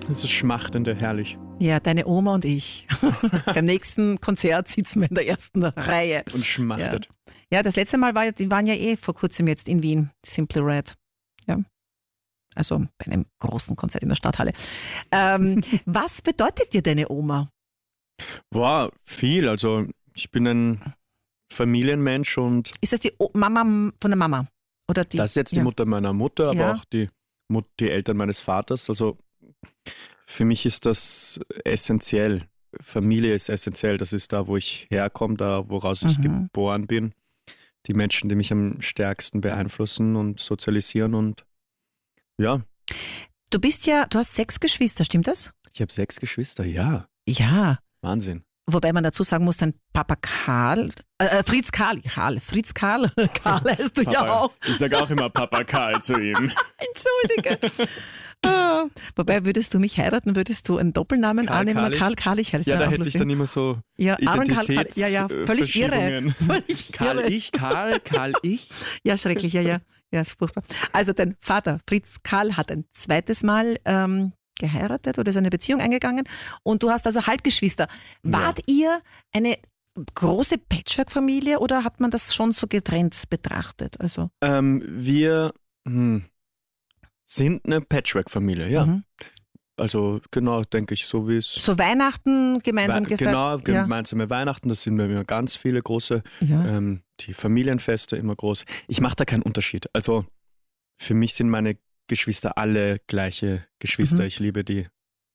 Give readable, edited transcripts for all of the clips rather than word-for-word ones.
Das ist Schmachtende, herrlich. Ja, deine Oma und ich. Beim nächsten Konzert sitzen wir in der ersten Reihe. Und schmachtet. Ja, das letzte Mal die waren ja vor kurzem jetzt in Wien, Simply Red. Ja. Also bei einem großen Konzert in der Stadthalle. Was bedeutet dir deine Oma? Wow, viel. Also ich bin ein Familienmensch und... Ist das die Mama von der Mama? Oder die, das ist jetzt die Mutter meiner Mutter, aber auch die Eltern meines Vaters. Also für mich ist das essentiell. Familie ist essentiell. Das ist da, wo ich herkomme, da, woraus ich geboren bin. Die Menschen, die mich am stärksten beeinflussen und sozialisieren und ja. Du hast 6 Geschwister, stimmt das? Ich habe 6 Geschwister, ja. Ja. Wahnsinn. Wobei man dazu sagen muss, dein Papa Karl, Fritz Karl Karl heißt du ja auch. Ich sage auch immer Papa Karl zu ihm. Entschuldige. Wobei, würdest du mich heiraten, würdest du einen Doppelnamen annehmen? Karl Karlich heißt ja, da auch hätte ich dann immer so Identitäts völlig irre. Karl ich? Ja, schrecklich, ja, ist furchtbar. Also dein Vater, Fritz Karl, hat ein zweites Mal geheiratet oder ist eine Beziehung eingegangen und du hast also Halbgeschwister. Wart ihr eine große Patchwork-Familie oder hat man das schon so getrennt betrachtet? Also wir sind eine Patchwork-Familie, ja. Also genau, denke ich, so wie es... So Weihnachten gemeinsam gefeiert? Genau, gemeinsame Weihnachten, das sind immer ganz viele große, die Familienfeste immer groß. Ich mache da keinen Unterschied. Also für mich sind meine Geschwister alle gleiche Geschwister. Ich liebe die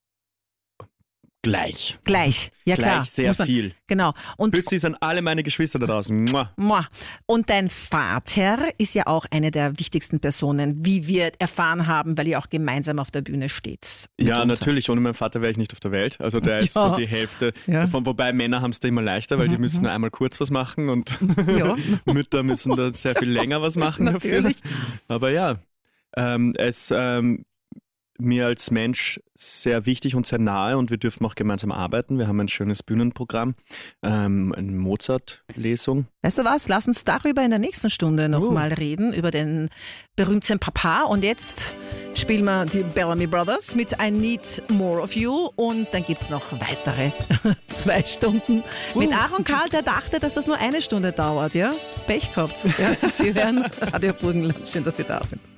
gleich. Ja klar. Gleich sehr viel. Genau. Und plötzlich sind alle meine Geschwister da draußen. Mua. Und dein Vater ist ja auch eine der wichtigsten Personen, wie wir erfahren haben, weil ihr auch gemeinsam auf der Bühne steht. Ja, natürlich. Ohne meinen Vater wäre ich nicht auf der Welt. Also der ist so die Hälfte davon. Wobei Männer haben es da immer leichter, weil die müssen nur einmal kurz was machen und Mütter müssen da sehr viel länger was machen dafür. Aber ja, mir als Mensch sehr wichtig und sehr nahe und wir dürfen auch gemeinsam arbeiten. Wir haben ein schönes Bühnenprogramm, eine Mozart-Lesung. Weißt du was, lass uns darüber in der nächsten Stunde nochmal reden, über den berühmten Papa. Und jetzt spielen wir die Bellamy Brothers mit I Need More of You und dann gibt es noch weitere 2 Stunden mit Aaron Karl, der dachte, dass das nur 1 Stunde dauert. Ja? Pech gehabt. Ja? Sie hören Radio Burgenland, schön, dass Sie da sind.